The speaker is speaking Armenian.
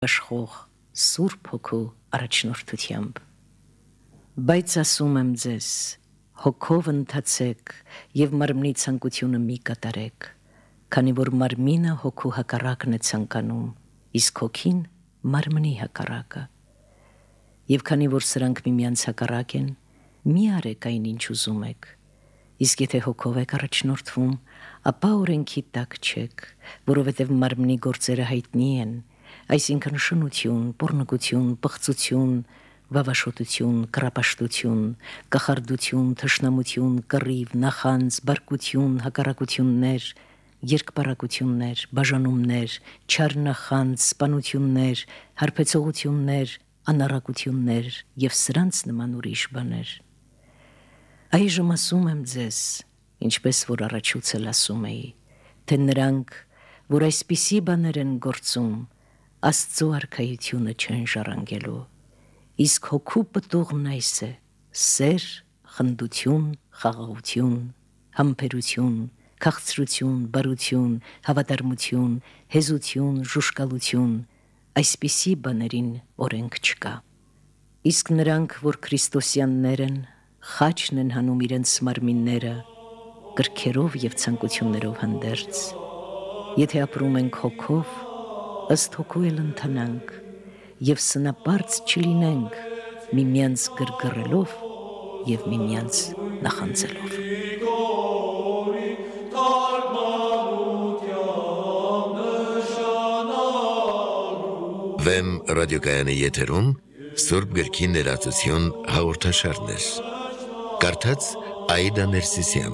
Աշխող Սուրբ Հոգու առաջնորդությամբ։ Բայց ասում եմ ձեզ, հոգով ընթացեք և մարմնի ցանկությունը մի կատարեք, քանի որ մարմինը հոգու հակառակն է ցանկանում, իսկ հոգին մարմնի հակառակը։ Եվ քանի որ սրանք միմյանց հակառակ են, մի արեք այն, ինչ ուզում եք, իսկ եթե հոգով եք առաջնորդվում, ապա օրենքի տակ չեք, որովհետև մարմնի գործերը հայտնի են, այսինքն շնություն, պոռնկություն, պղծություն, վավաշոտություն, կռապաշտություն, կախարդություն, թշնամություն, կռիվ, նախանձ, բարկություն, հակառակություններ, երկպառակություններ, բաժանումներ, չար նախանձ, սպանություններ, հարբեցողություններ, անառակություններ և սրանց նման ուրիշ բաներ։ Այժմ ասում եմ ձեզ, ինչպես որ առաջուց էլ ասում էի, թե նրանք, որ այսպիսի բաներ են գործում, Աստծո արքայությունը չեն ժառանգելու, իսկ հոգու պտուղն այս է՝ սեր, խնդություն, խաղաղություն, համբերություն, քաղցրություն, բարություն, հավատարմություն, հեզություն, ժուժկալություն, այսպիսի բաներին օրենք չկա։ Իսկ նրանք, որ քրիստոսյաններ են, խաչն են հանում իրենց մարմինները կրքերով և ցանկություններով հանդերձ, եթե ապրում ենք հոգով, ըստ հոգու էլ ընթանանք և սնապարծ չլինենք միմյանց գրգռելով և միմյանց նախանձելով։ Վեմ ռադիոկայանի եթերում Սուրբ Գրքի ներածություն հաղորդաշարներ։ Կարդաց Աիդա Ներսիսյան։